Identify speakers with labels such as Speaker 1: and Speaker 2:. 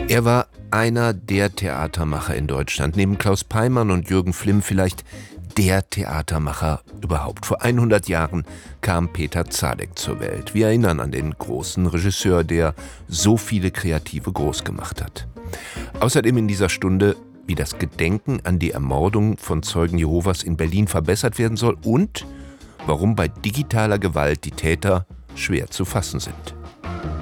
Speaker 1: Er war einer der Theatermacher in Deutschland. Neben Klaus Peimann und Jürgen Flimm vielleicht der Theatermacher überhaupt. Vor 100 Jahren kam Peter Zadek zur Welt. Wir erinnern an den großen Regisseur, der so viele Kreative groß gemacht hat. Außerdem in dieser Stunde, wie das Gedenken an die Ermordung von Zeugen Jehovas in Berlin verbessert werden soll und warum bei digitaler Gewalt die Täter schwer zu fassen sind.